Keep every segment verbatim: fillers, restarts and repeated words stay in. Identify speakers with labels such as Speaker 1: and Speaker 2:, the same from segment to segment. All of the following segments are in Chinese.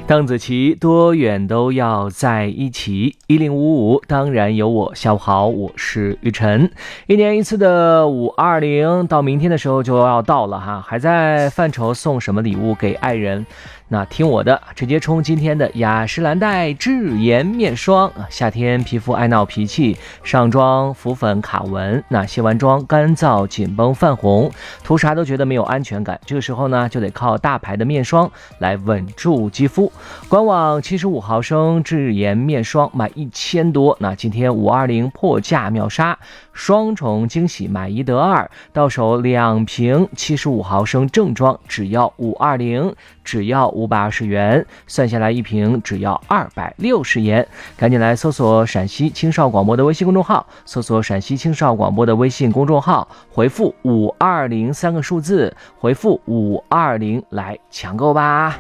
Speaker 1: 邓紫棋多远都要在一起，一零五五当然有我。下午好，我是雨晨。一年一次的五二零到明天的时候就要到了哈，还在犯愁送什么礼物给爱人，那听我的，直接冲今天的雅诗兰黛智颜面霜。夏天皮肤爱闹脾气，上妆浮粉卡纹，那卸完妆干燥紧绷泛红，涂啥都觉得没有安全感，这个时候呢就得靠大牌的面霜来稳住肌肤。官网七十五毫升智颜面霜买一千多，那今天五二零破价秒杀，双重惊喜，买一得二，到手两瓶七十五毫升正装只要五二零，只要五百二十元，算下来一瓶只要二百六十元。赶紧来搜索陕西青少广播的微信公众号，搜索陕西青少广播的微信公众号，回复五二零三个数字，回复五二零来抢购吧。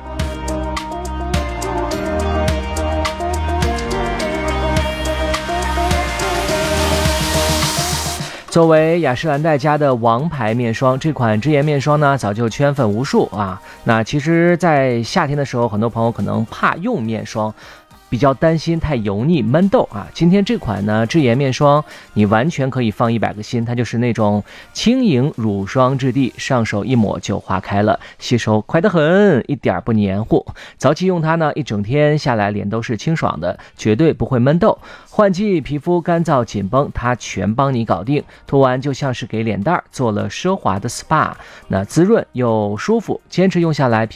Speaker 1: 作为雅诗兰黛家的王牌面霜，这款智颜面霜呢早就圈粉无数啊。那其实在夏天的时候，很多朋友可能怕用面霜，比较担心太油腻闷痘啊。今天这款呢智颜面霜，你完全可以放一百个心，它就是那种轻盈乳霜质地，上手一抹就化开了，吸收快得很，一点不黏糊。早起用它呢，一整天下来脸都是清爽的，绝对不会闷痘。换季皮肤干燥紧绷，它全帮你搞定，涂完就像是给脸蛋做了奢华的 S P A， 那滋润又舒服，坚持用下来